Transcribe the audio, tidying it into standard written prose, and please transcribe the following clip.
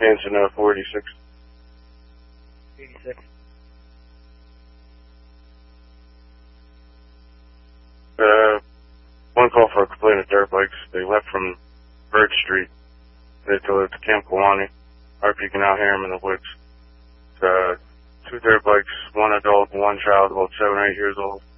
Hanson, 486. 86. One call for a complaint of dirt bikes. They left from Bird Street. They go to Camp Kawani. RP can now hear them in the woods. Two dirt bikes, one adult, one child, about 7 or 8 years old.